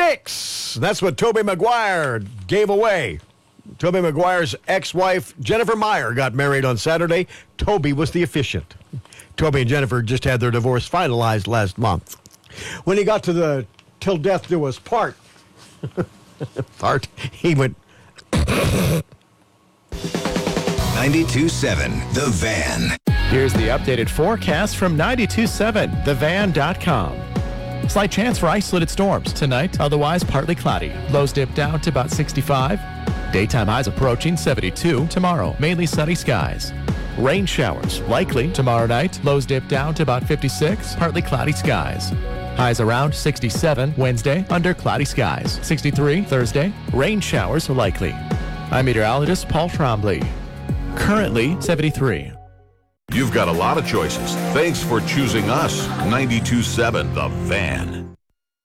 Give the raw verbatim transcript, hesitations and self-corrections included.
sticks. That's what Tobey Maguire gave away. Tobey Maguire's ex-wife, Jennifer Meyer, got married on Saturday. Tobey was the officiant. Tobey and Jennifer just had their divorce finalized last month. When he got to the till death do us part, part, he went... ninety-two seven The Van. Here's the updated forecast from ninety-two seven the van dot com. Slight chance for isolated storms tonight, otherwise partly cloudy. Lows dip down to about sixty-five. Daytime highs approaching seventy-two. Tomorrow, mainly sunny skies. Rain showers likely tomorrow night. Lows dip down to about fifty-six. Partly cloudy skies. Highs around sixty-seven Wednesday under cloudy skies. sixty-three Thursday. Rain showers likely. I'm meteorologist Paul Trombley. Currently seventy-three. You've got a lot of choices. Thanks for choosing us. ninety-two seven The Van.